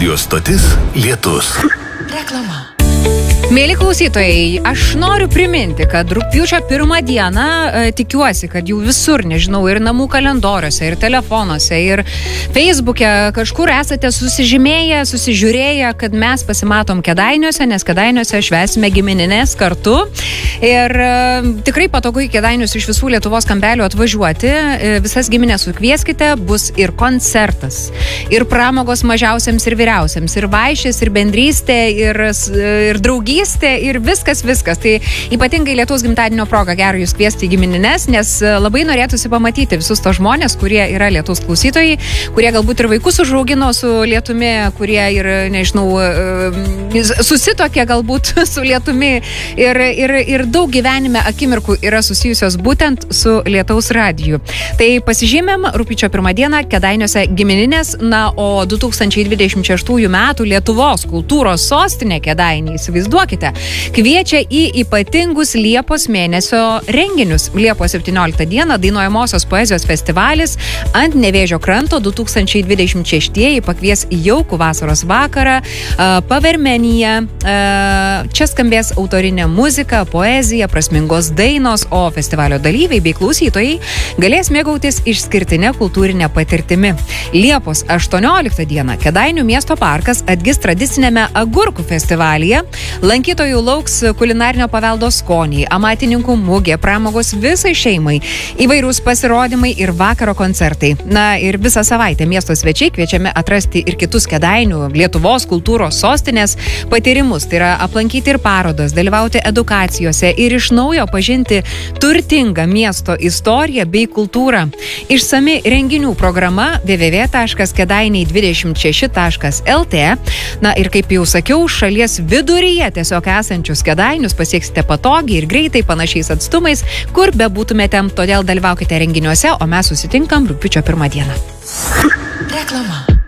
radijo stotis Lietus. Reklama. Mėly klausytojai, aš noriu priminti, kad rugpjūčio 1 dieną tikiuosi, kad jau visur, nežinau, ir namų kalendoriuose, ir telefonuose, ir Facebook'e kažkur esate susižymėję, susižiūrėję, kad mes pasimatom Kėdainiuose, nes Kėdainiuose švęsime gimininės kartu. Ir tikrai patogu į Kėdainius iš visų Lietuvos kampelių atvažiuoti. Visas giminės sukvieskite, bus ir koncertas, ir pramogos mažiausiams ir vyriausiams, ir vaišės, ir bendrystė, ir draugystė. Ir viskas. Tai ypatingai Lietuvos gimtadienio proga gera jūs kviesti į giminines, nes labai norėtųsi pamatyti visus tos žmonės, kurie yra Lietuvos klausytojai, kurie galbūt ir vaikus užaugino su Lietumi, kurie ir, nežinau, susitokė galbūt su Lietumi ir daug gyvenime akimirkų yra susijusios būtent su Lietaus radiju. Tai pasižymėm rugpjūčio 1 dieną Kėdainiuose gimininės, o 2026 metų Lietuvos kultūros sostinė Kėdainiai, įsivaizduokite, kviečia į ypatingus Liepos mėnesio renginius. Liepos 17 dieną dainuojamosios poezijos festivalis ant Nevėžio kranto 2026 pakvies jaukų vasaros vakarą, pavermeniją. Čia skambės autorinė muzika, poezija, prasmingos dainos, o festivalio dalyviai bei klausytojai galės mėgautis išskirtinę kultūrinę patirtimi. Liepos 18 dieną Kėdainių miesto parkas atgis tradicinėme agurkų festivalyje. Lankytojų lauks kulinarinio paveldo skoniai, amatininkų mugė, pramogos visai šeimai, įvairūs pasirodymai ir vakaro koncertai. Ir visą savaitę miesto svečiai kviečiami atrasti ir kitus Kėdainių Lietuvos kultūros sostinės patyrimus. Tai yra aplankyti ir parodas, dalyvauti edukacijose ir iš naujo pažinti turtingą miesto istoriją bei kultūrą. Išsami renginių programa www.kedainiai26.lt. Ir kaip jau sakiau, šalies viduryje tiesiog esančius Kėdainius pasieksite patogiai ir greitai panašiais atstumais, kur bebūtumėte, todėl dalyvaukite renginiuose, o mes susitinkam rugpjūčio 1 dieną. Reklama.